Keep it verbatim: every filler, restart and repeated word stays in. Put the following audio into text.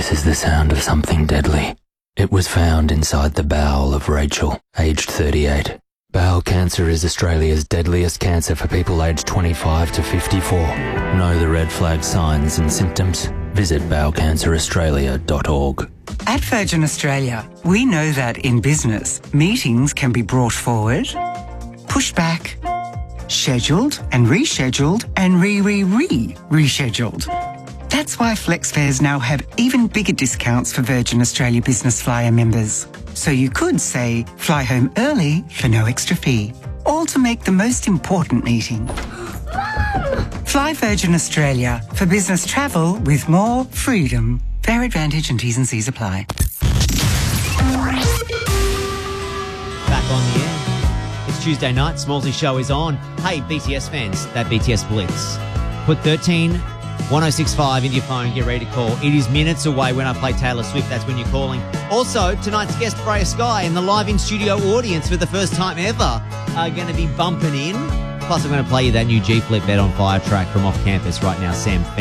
This is the sound of something deadly. It was found inside the bowel of Rachel, aged thirty-eight. Bowel cancer is Australia's deadliest cancer for people aged twenty-five to fifty-four. Know the red flag signs and symptoms? Visit bowel cancer australia dot org. At Virgin Australia, we know that in business, meetings can be brought forward, pushed back, scheduled and rescheduled and re-re-re-rescheduled. That's why FlexFares now have even bigger discounts for Virgin Australia Business Flyer members. So you could say, fly home early for no extra fee. All to make the most important meeting. Fly Virgin Australia for business travel with more freedom. Fair advantage and T's and C's apply. Back on the air. It's Tuesday night. Smallsy Show is on. Hey, B T S fans, that B T S Blitz. Put thirteen one oh six five into your phone. Get ready to call. It is minutes away when I play Taylor Swift. That's when you're calling. Also, tonight's guest, Freya Sky, and the live in-studio audience for the first time ever are going to be bumping in. Plus, I'm going to play you that new G Flip Bet on Fire track from off campus right now, Sam Fenn.